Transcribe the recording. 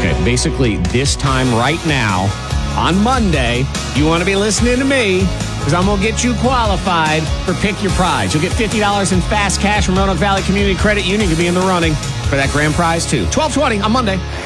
Okay, basically this time right now, on Monday, you want to be listening to me because I'm going to get you qualified for Pick Your Prize. You'll get $50 in fast cash from Roanoke Valley Community Credit Union. You'll be in the running for that grand prize, too. 12:20 on Monday.